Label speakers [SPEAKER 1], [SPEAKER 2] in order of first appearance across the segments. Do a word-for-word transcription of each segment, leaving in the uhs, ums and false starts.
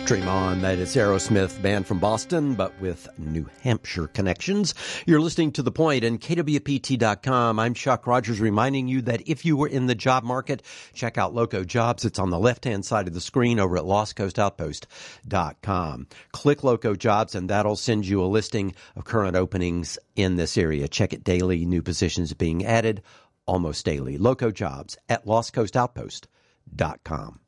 [SPEAKER 1] Dream On. That is Aerosmith, band from Boston, but with New Hampshire connections. You're listening to The Point and K W P T dot com. I'm Chuck Rogers, reminding you that if you were in the job market, check out Loco Jobs. It's on the left-hand side of the screen over at lost coast outpost dot com. Click Loco Jobs, and that'll send you a listing of current openings in this area. Check it daily. New positions being added almost daily. Loco Jobs at lost coast outpost dot com.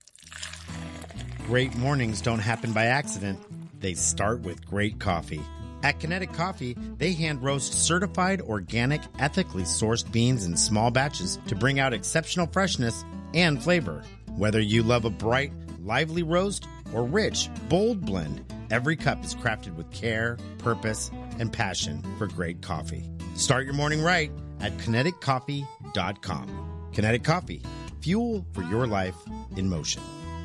[SPEAKER 2] Great mornings don't happen by accident. They start with great coffee. At Kinetic Coffee, they hand roast certified, organic, ethically sourced beans in small batches to bring out exceptional freshness and flavor. Whether you love a bright, lively roast or rich, bold blend, every cup is crafted with care, purpose, and passion for great coffee. Start your morning right at kinetic coffee dot com. Kinetic Coffee, fuel for your life in motion.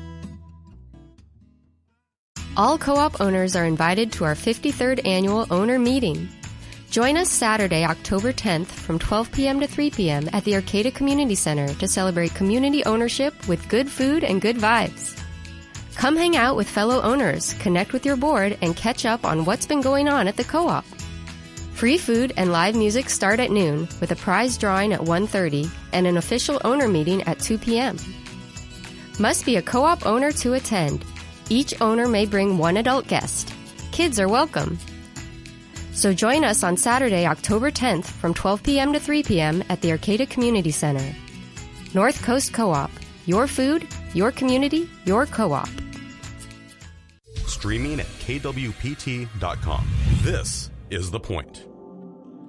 [SPEAKER 3] All co-op owners are invited to our fifty-third annual owner meeting. Join us Saturday, October tenth from twelve p.m. to three p.m. at the Arcata Community Center to celebrate community ownership with good food and good vibes. Come hang out with fellow owners, connect with your board, and catch up on what's been going on at the co-op. Free food and live music start at noon with a prize drawing at one thirty and an official owner meeting at two p.m. Must be a co-op owner to attend. Each owner may bring one adult guest. Kids are welcome. So join us on Saturday, October tenth from twelve p.m. to three p.m. at the Arcata Community Center. North Coast Co-op. Your food, your community, your co-op.
[SPEAKER 4] Streaming at K W P T dot com. This is The Point.